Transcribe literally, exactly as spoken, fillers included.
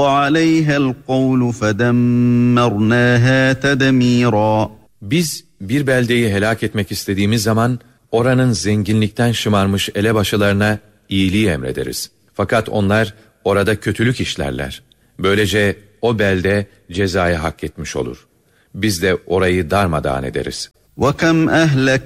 عَلَيْهَا الْقَوْلُ فَدَمَّرْنَاهَا تَدْمِيرًا. Biz bir beldeyi helak etmek istediğimiz zaman oranın zenginlikten şımarmış elebaşılarına iyiliği emrederiz. Fakat onlar orada kötülük işlerler. Böylece o belde cezayı hak etmiş olur. Biz de orayı darmadağın ederiz. وَكَمْ أَهْلَكْنَا